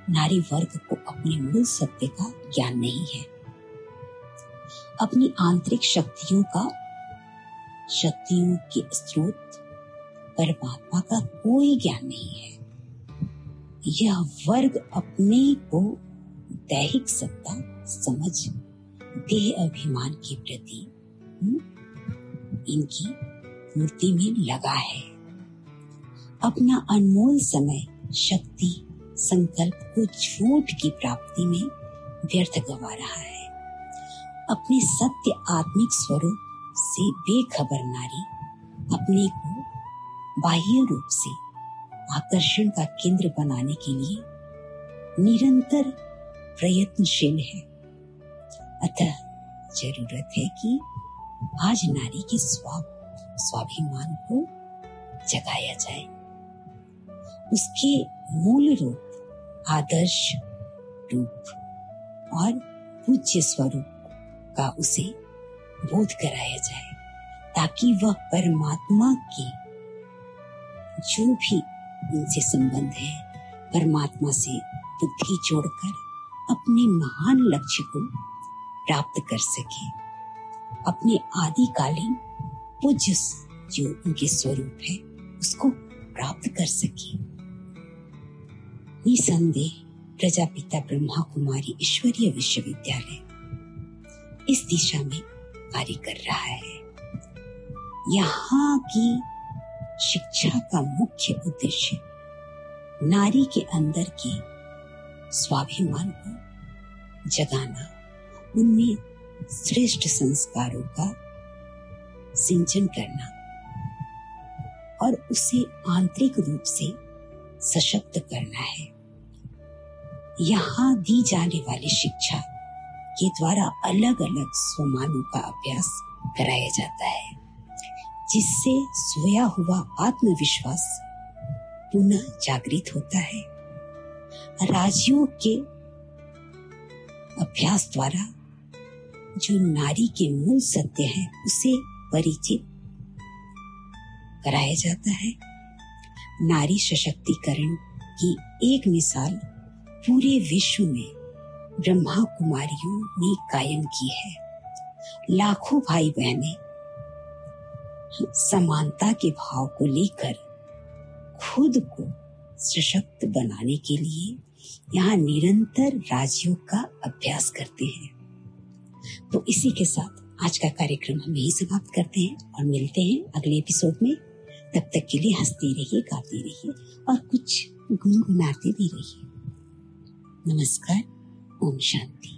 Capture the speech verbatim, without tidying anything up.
नारी वर्ग को अपने मूल सत्य का ज्ञान नहीं है। अपनी आंतरिक शक्तियों का शक्तियों के स्रोत परमात्मा का कोई ज्ञान नहीं है। यह वर्ग अपने को दैहिक सत्ता समझ देह अभिमान के प्रति इनकी पूर्ति में लगा है। अपना अनमोल समय, शक्ति, संकल्प को झूठ की प्राप्ति में व्यर्थ गवा रहा है। अपने सत्य आत्मिक स्वरूप से बेखबर नारी अपने को बाह्य रूप से आकर्षण का केंद्र बनाने के लिए निरंतर प्रयत्नशील है। अतः जरूरत है कि आज नारी के स्वा स्वाभिमान को जगाया जाए। उसके मूल रूप, आदर्श रूप और पूज्य स्वरूप का उसे बोध कराया जाए, ताकि वह परमात्मा के जो भी उनसे संबंध है, परमात्मा से बुद्धि जोड़कर अपने महान लक्ष्य को प्राप्त कर सके। अपने आदिकालीन पूज्य जो उनके स्वरूप है उसको प्राप्त कर सके। निसंदेह प्रजापिता ब्रह्मा कुमारी ईश्वरीय विश्वविद्यालय इस दिशा में कार्य कर रहा है। यहाँ की शिक्षा का मुख्य उद्देश्य नारी के अंदर के स्वाभिमान को जगाना, उनमें श्रेष्ठ संस्कारों का सिंचन करना और उसे आंतरिक रूप से सशक्त करना है। यहाँ दी जाने वाली शिक्षा के द्वारा अलग अलग स्वमानों का अभ्यास कराया जाता है, जिससे सोया हुआ आत्मविश्वास पुनः जागृत होता है। राजयोग के अभ्यास द्वारा जो नारी के मूल सत्य है उसे परिचित कराया जाता है। नारी सशक्तिकरण की एक मिसाल पूरे विश्व में ब्रह्मा कुमारियों ने कायम की है। लाखों भाई बहनें समानता के भाव को लेकर खुद को सशक्त बनाने के लिए यहाँ निरंतर राजयोग का अभ्यास करते हैं। तो इसी के साथ आज का कार्यक्रम हम यही समाप्त करते हैं और मिलते हैं अगले एपिसोड में। तब तक के लिए हंसते रहिए, गाते रहिए और कुछ गुनगुनाते भी रहिए। नमस्कार, ओम शांति।